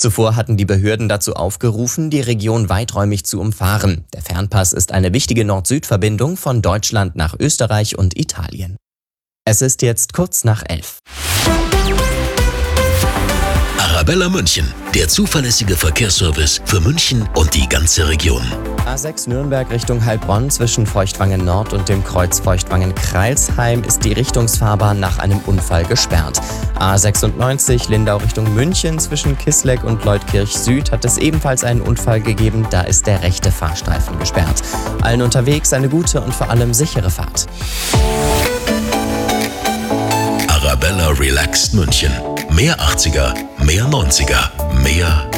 Zuvor hatten die Behörden dazu aufgerufen, die Region weiträumig zu umfahren. Der Fernpass ist eine wichtige Nord-Süd-Verbindung von Deutschland nach Österreich und Italien. Es ist jetzt kurz nach 11. Arabella München, der zuverlässige Verkehrsservice für München und die ganze Region. A6 Nürnberg Richtung Heilbronn zwischen Feuchtwangen Nord und dem Kreuz Feuchtwangen-Kreilsheim ist die Richtungsfahrbahn nach einem Unfall gesperrt. A96 Lindau Richtung München zwischen Kissleck und Leutkirch Süd hat es ebenfalls einen Unfall gegeben, da ist der rechte Fahrstreifen gesperrt. Allen unterwegs eine gute und vor allem sichere Fahrt. Arabella Relaxed München. Mehr 80er, mehr 90er, mehr